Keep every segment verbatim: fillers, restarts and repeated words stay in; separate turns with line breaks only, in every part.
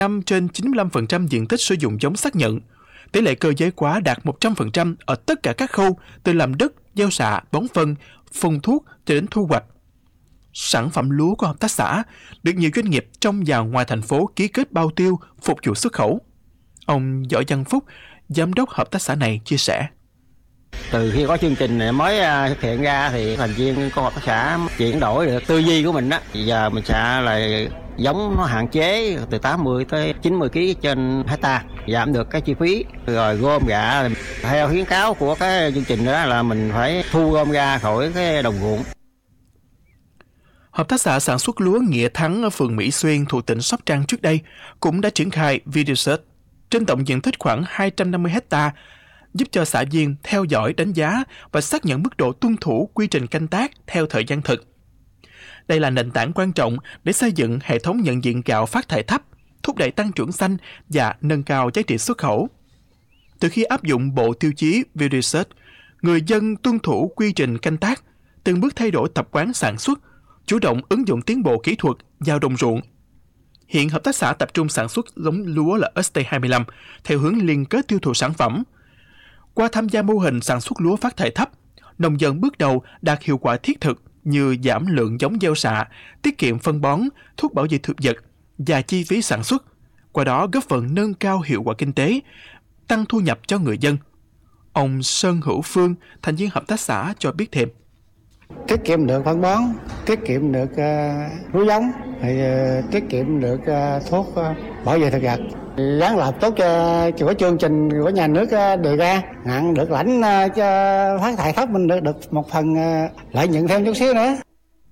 năm trên chín mươi lăm phần trăm diện tích sử dụng giống xác nhận. Tỷ lệ cơ giới hóa đạt một trăm phần trăm ở tất cả các khâu, từ làm đất, gieo xạ, bón phân, phun thuốc cho đến thu hoạch. Sản phẩm lúa của hợp tác xã được nhiều doanh nghiệp trong và ngoài thành phố ký kết bao tiêu phục vụ xuất khẩu. Ông Võ Văn Phúc, giám đốc hợp tác xã này chia sẻ.
Từ khi có chương trình này mới thực hiện ra thì thành viên của hợp tác xã chuyển đổi được tư duy của mình đó. Giờ mình sẽ là giống nó hạn chế từ tám mươi tới chín mươi ki lô gam trên hectare, giảm được cái chi phí. Rồi gom gạ theo khuyến cáo của cái chương trình đó là mình phải thu gom ra khỏi cái đồng ruộng.
Hợp tác xã sản xuất lúa Nghĩa Thắng ở phường Mỹ Xuyên thuộc tỉnh Sóc Trăng trước đây cũng đã triển khai VidiSearch trên tổng diện tích khoảng hai trăm năm mươi hectare, giúp cho xã viên theo dõi, đánh giá và xác nhận mức độ tuân thủ quy trình canh tác theo thời gian thực. Đây là nền tảng quan trọng để xây dựng hệ thống nhận diện gạo phát thải thấp, thúc đẩy tăng trưởng xanh và nâng cao giá trị xuất khẩu. Từ khi áp dụng bộ tiêu chí VidiSearch, người dân tuân thủ quy trình canh tác, từng bước thay đổi tập quán sản xuất, chủ động ứng dụng tiến bộ kỹ thuật vào đồng ruộng. Hiện hợp tác xã tập trung sản xuất giống lúa là ét tê hai mươi lăm theo hướng liên kết tiêu thụ sản phẩm. Qua tham gia mô hình sản xuất lúa phát thải thấp, nông dân bước đầu đạt hiệu quả thiết thực như giảm lượng giống gieo xạ, tiết kiệm phân bón, thuốc bảo vệ thực vật và chi phí sản xuất, qua đó góp phần nâng cao hiệu quả kinh tế, tăng thu nhập cho người dân. Ông Sơn Hữu Phương, thành viên hợp tác xã cho biết thêm.
Tiết kiệm được phân bón, tiết kiệm được uh, lúa giống, thì uh, tiết kiệm được uh, thuốc uh, bảo vệ thực vật. Gián lập tốt cho, cho chương trình của nhà nước uh, đề ra, hạn được lãnh uh, cho phát thải thấp mình được được một phần uh, lợi nhuận thêm chút xíu nữa.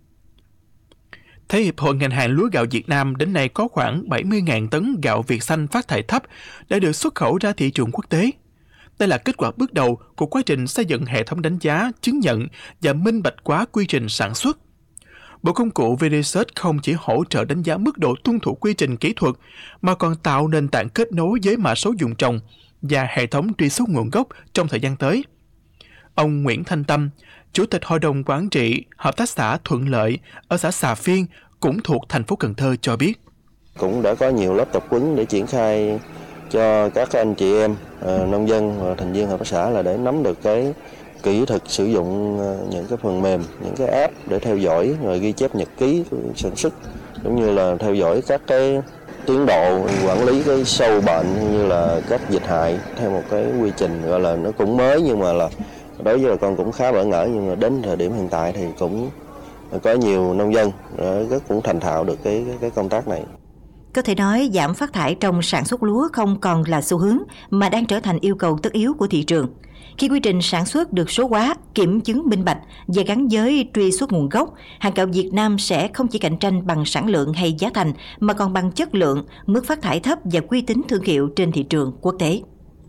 Theo Hiệp hội ngành hàng lúa gạo Việt Nam, đến nay có khoảng bảy mươi nghìn tấn gạo Việt xanh phát thải thấp đã được xuất khẩu ra thị trường quốc tế. Đây là kết quả bước đầu của quá trình xây dựng hệ thống đánh giá, chứng nhận và minh bạch hóa quy trình sản xuất. Bộ công cụ VidiSearch không chỉ hỗ trợ đánh giá mức độ tuân thủ quy trình kỹ thuật, mà còn tạo nền tảng kết nối với mã số vùng trồng và hệ thống truy xuất nguồn gốc trong thời gian tới. Ông Nguyễn Thanh Tâm, Chủ tịch Hội đồng Quản trị Hợp tác xã Thuận Lợi ở xã Xà Phiên, cũng thuộc thành phố Cần Thơ cho biết.
Cũng đã có nhiều lớp tập huấn để triển khai cho các anh chị em uh, nông dân và thành viên hợp tác xã là để nắm được cái kỹ thuật sử dụng uh, những cái phần mềm, những cái app để theo dõi rồi ghi chép nhật ký sản xuất, cũng như là theo dõi các cái tiến độ quản lý cái sâu bệnh như là các dịch hại theo một cái quy trình gọi là nó cũng mới, nhưng mà là đối với bà con cũng khá bỡ ngỡ, nhưng mà đến thời điểm hiện tại thì cũng có nhiều nông dân rất cũng thành thạo được cái, cái cái công tác này.
Có thể nói giảm phát thải trong sản xuất lúa không còn là xu hướng mà đang trở thành yêu cầu tất yếu của thị trường. Khi quy trình sản xuất được số hóa, kiểm chứng minh bạch và gắn với truy xuất nguồn gốc, hàng gạo Việt Nam sẽ không chỉ cạnh tranh bằng sản lượng hay giá thành mà còn bằng chất lượng, mức phát thải thấp và uy tín thương hiệu trên thị trường quốc tế.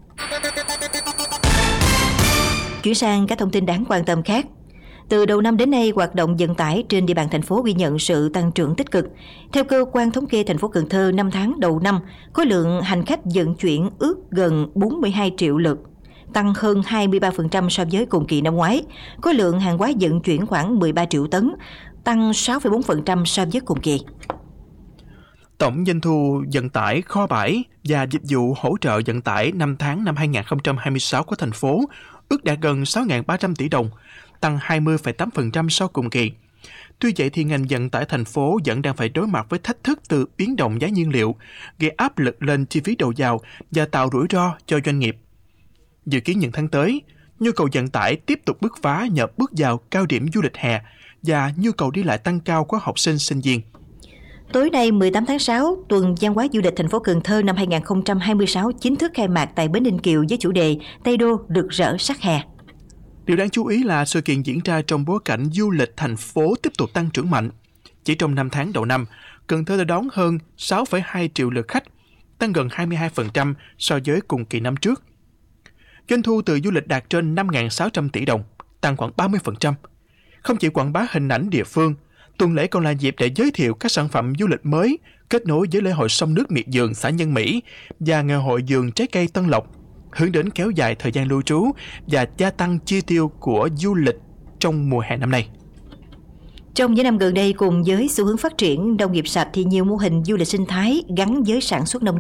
Chuyển sang các thông tin đáng quan tâm khác. Từ đầu năm đến nay, hoạt động vận tải trên địa bàn thành phố ghi nhận sự tăng trưởng tích cực. Theo cơ quan thống kê thành phố Cần Thơ, năm tháng đầu năm, khối lượng hành khách vận chuyển ước gần bốn mươi hai triệu lượt, tăng hơn hai mươi ba phần trăm so với cùng kỳ năm ngoái. Khối lượng hàng hóa vận chuyển khoảng mười ba triệu tấn, tăng sáu phẩy bốn phần trăm so với cùng kỳ.
Tổng doanh thu vận tải, kho bãi và dịch vụ hỗ trợ vận tải năm tháng năm hai không hai sáu của thành phố ước đạt gần sáu nghìn ba trăm tỷ đồng, tăng hai mươi phẩy tám phần trăm so cùng kỳ. Tuy vậy thì ngành vận tải thành phố vẫn đang phải đối mặt với thách thức từ biến động giá nhiên liệu, gây áp lực lên chi phí đầu vào và tạo rủi ro cho doanh nghiệp. Dự kiến những tháng tới, nhu cầu vận tải tiếp tục bứt phá nhờ bước vào cao điểm du lịch hè và nhu cầu đi lại tăng cao của học sinh sinh viên.
Tối nay mười tám tháng sáu, tuần văn hóa du lịch thành phố Cần Thơ năm hai không hai sáu chính thức khai mạc tại Bến Ninh Kiều với chủ đề Tây Đô rực rỡ sắc hè.
Điều đáng chú ý là sự kiện diễn ra trong bối cảnh du lịch thành phố tiếp tục tăng trưởng mạnh. Chỉ trong năm tháng đầu năm, Cần Thơ đã đón hơn sáu phẩy hai triệu lượt khách, tăng gần hai mươi hai phần trăm so với cùng kỳ năm trước. Doanh thu từ du lịch đạt trên năm nghìn sáu trăm tỷ đồng, tăng khoảng ba mươi phần trăm. Không chỉ quảng bá hình ảnh địa phương, tuần lễ còn là dịp để giới thiệu các sản phẩm du lịch mới, kết nối với lễ hội sông nước miệt vườn xã Nhân Mỹ và ngày hội vườn trái cây Tân Lộc, hướng đến kéo dài thời gian lưu trú và gia tăng chi tiêu của du lịch trong mùa hè năm nay.
Trong những năm gần đây, cùng với xu hướng phát triển nông nghiệp sạch thì nhiều mô hình du lịch sinh thái gắn với sản xuất nông